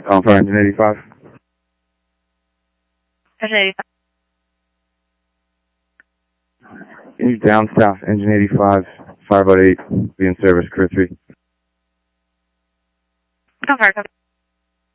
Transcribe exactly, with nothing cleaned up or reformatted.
Calling for engine eighty-five. Engine eighty-five. Engine down south, engine eighty-five, Fireboat eight, be in service, crew three. Confirm.